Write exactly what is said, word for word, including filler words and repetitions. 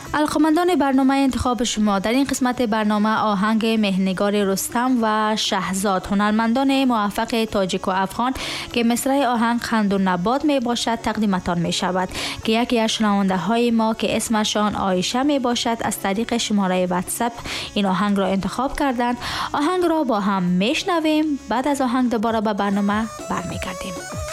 علاقه‌مندان برنامه انتخاب شما، در این قسمت برنامه آهنگ مهنگار رستم و شهزاد، هنرمندان موفق تاجیک و افغان که مصرع آهنگ خند و نبات می باشد تقدیمتان می شود که یکی از شنونده های ما که اسمشان عایشه می باشد از طریق شماره واتساپ این آهنگ را انتخاب کردند. آهنگ را با هم می شنویم. بعد از آهنگ دوباره به برنامه برمیگردیم.